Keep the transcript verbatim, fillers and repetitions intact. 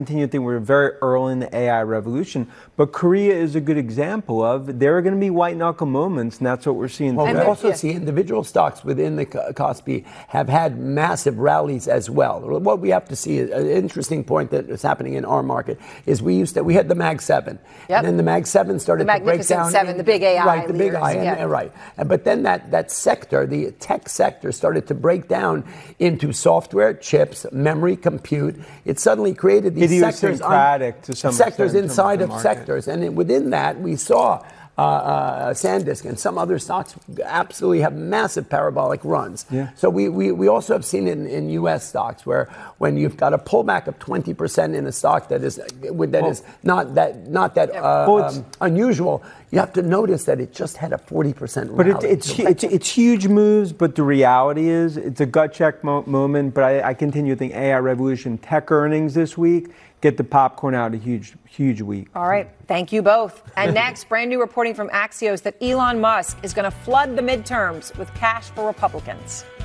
continue to think we're very early in the A I revolution, but Korea is a good example of there are going to be white knuckle moments, and that's what we're seeing. Well, today. we also yeah. see individual stocks within the Kospi have had massive rallies as well. What we have to see, an interesting point that is happening in our market, is we used to we had the Mag seven, Yep. and then the Mag seven started The to break Magnificent down. Seven, in- the big A I right, the big leaders, I, and, yeah. right. And- But then that that sector, the tech sector, started to break down into software, chips, memory, compute. It suddenly created these sectors, Idiosyncratic to some sectors extent in terms inside the of market. sectors, and within that we saw. Uh, uh, SanDisk and some other stocks absolutely have massive parabolic runs. Yeah. So we, we, we also have seen it in, in U S stocks where when you've got a pullback of twenty percent in a stock that is that Well, is not that not that uh, Well, it's- um, unusual, you have to notice that it just had a forty percent But rally. it, it's, hu- it's it's huge moves. But the reality is, it's a gut check mo- moment. But I, I continue to think A I revolution tech earnings this week get the popcorn out. A huge huge week. All right. Thank you both. And next, brand new reporting from Axios that Elon Musk is going to flood the midterms with cash for Republicans.